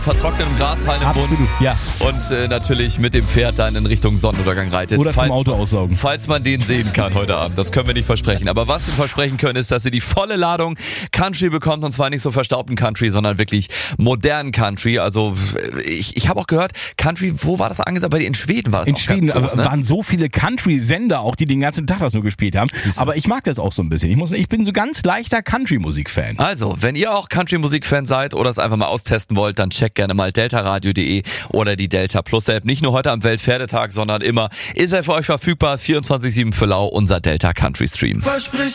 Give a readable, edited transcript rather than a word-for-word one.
vertrocknetem Grashalm im Mund ja. und natürlich mit dem Pferd dann in Richtung Sonnenuntergang reitet. Oder zum Auto aussaugen. Falls man den sehen kann heute Abend, das können wir nicht versprechen. Aber was wir versprechen können, ist, dass ihr die volle Ladung Country bekommt und zwar nicht so verstaubten Country, sondern wirklich modernen Country. Also ich habe auch gehört, Country, wo war das angesagt? Bei dir in Schweden war das in auch Schweden ganz groß, ne? waren so viele Country-Sender auch, die den ganzen Tag das nur gespielt haben. Aber ich mag das auch so ein bisschen. Ich bin so ganz leichter Country-Musik-Fan. Also, wenn ihr auch Country-Musik-Fan seid oder es einfach mal austesten wollt, dann checkt gerne mal deltaradio.de oder die Delta Plus App. Nicht nur heute am Weltpferdetag, sondern immer ist er für euch verfügbar. 24/7 für Lau, unser Delta Country Stream.